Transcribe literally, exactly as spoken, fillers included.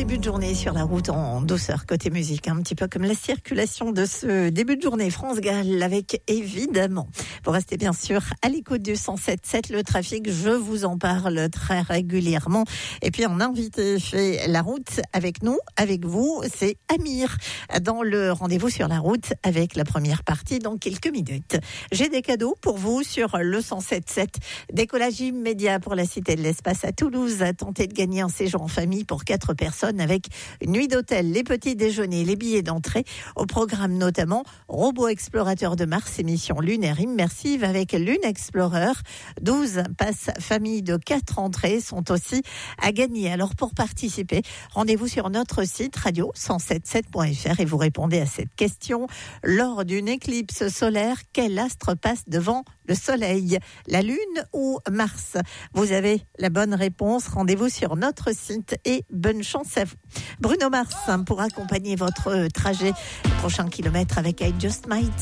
début de journée sur la route en douceur côté musique, un petit peu comme la circulation de ce début de journée France Gall, avec évidemment, vous restez bien sûr à l'écoute du cent sept virgule sept, le trafic, je vous en parle très régulièrement. Et puis on a invité fait la route avec nous, avec vous, c'est Amir, dans le rendez-vous sur la route avec la première partie dans quelques minutes. J'ai des cadeaux pour vous sur le cent sept virgule sept, décollage immédiat pour la Cité de l'Espace à Toulouse, à tenter de gagner un séjour en famille pour quatre personnes avec une nuit d'hôtel, les petits déjeuners, les billets d'entrée, au programme notamment Robot Explorateur de Mars, émission lunaire immersive avec Lune Explorer. douze passes famille de quatre entrées sont aussi à gagner. Alors pour participer, rendez-vous sur notre site radio cent sept virgule sept point f r et vous répondez à cette question. Lors d'une éclipse solaire, quel astre passe devant le Soleil, la Lune ou Mars? Vous avez la bonne réponse. Rendez-vous sur notre site et bonne chance à vous. Bruno Mars pour accompagner votre trajet, prochain kilomètre avec I Just Might.